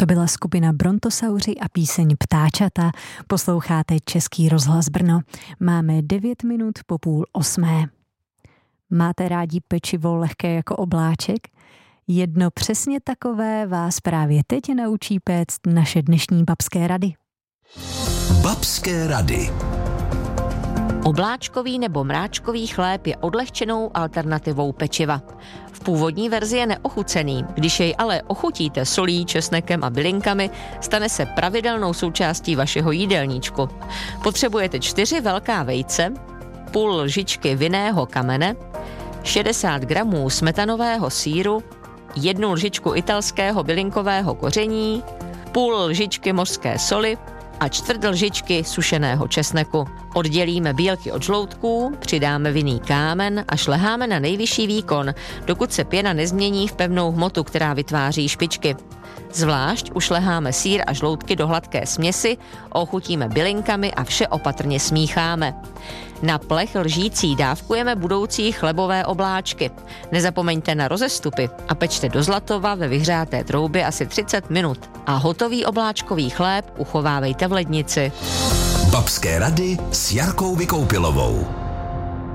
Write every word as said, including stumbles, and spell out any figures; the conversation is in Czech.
To byla skupina Brontosauři a píseň Ptáčata. Posloucháte Český rozhlas Brno. Máme devět minut po půl osmé. Máte rádi pečivo lehké jako obláček? Jedno přesně takové vás právě teď naučí péct naše dnešní babské rady. Babské rady. Obláčkový nebo mráčkový chléb je odlehčenou alternativou pečiva. V původní verzi je neochucený, když jej ale ochutíte solí, česnekem a bylinkami, stane se pravidelnou součástí vašeho jídelníčku. Potřebujete čtyři velká vejce, půl lžičky vinného kamene, šedesát gramů smetanového sýru, jednu lžičku italského bylinkového koření, půl lžičky mořské soli a čtvrt lžičky sušeného česneku. Oddělíme bílky od žloutků, přidáme vinný kámen a šleháme na nejvyšší výkon, dokud se pěna nezmění v pevnou hmotu, která vytváří špičky. Zvlášť ušleháme sýr a žloutky do hladké směsi, ochutíme bylinkami a vše opatrně smícháme. Na plech lžící dávkujeme budoucí chlebové obláčky. Nezapomeňte na rozestupy a pečte do zlatova ve vyhřáté troubě asi třicet minut. A hotový obláčkový chléb uchovávejte v lednici. Babské rady s Jarkou Vykoupilovou.